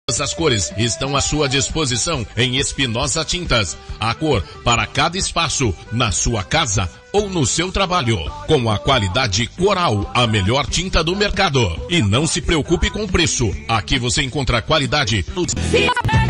As cores estão à sua disposição em Espinosa Tintas. A cor para cada espaço, na sua casa ou no seu trabalho. Com a qualidade Coral, a melhor tinta do mercado. E não se preocupe com o preço. Aqui você encontra qualidade.